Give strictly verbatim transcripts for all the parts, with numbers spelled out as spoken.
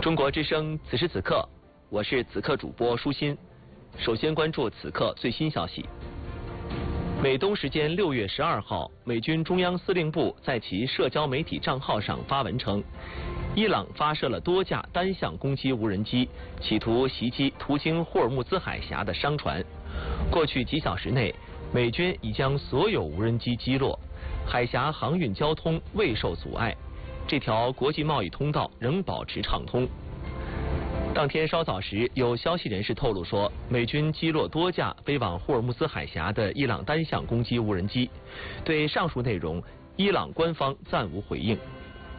中国之声，此时此刻，我是此刻主播舒心。首先关注此刻最新消息。美东时间六月十二号，美军中央司令部在其社交媒体账号上发文称，伊朗发射了多架单向攻击无人机，企图袭击途经霍尔木兹海峡的商船。过去几小时内，美军已将所有无人机击落，海峡航运交通未受阻碍，这条国际贸易通道仍保持畅通。当天稍早时，有消息人士透露说，美军击落多架飞往霍尔木兹海峡的伊朗单向攻击无人机。对上述内容，伊朗官方暂无回应。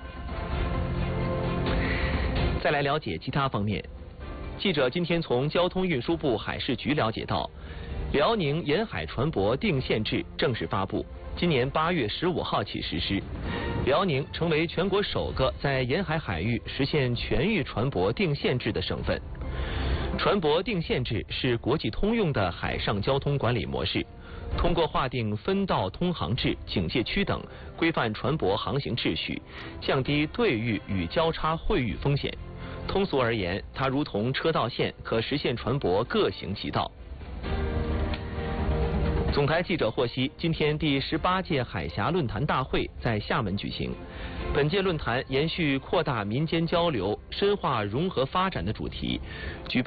再来了解其他方面，记者今天从交通运输部海事局了解到，辽宁沿海船舶定限制正式发布，今年八月十五号起实施。辽宁成为全国首个在沿海海域实现全域船舶定限制的省份。船舶定限制是国际通用的海上交通管理模式，通过划定分道通航制、警戒区等，规范船舶航行秩序，降低对域与交叉汇域风险。通俗而言，它如同车道线，可实现船舶各行其道。总台记者获悉，今天第十八届海峡论坛大会在厦门举行。本届论坛延续扩大民间交流、深化融合发展的主题，举办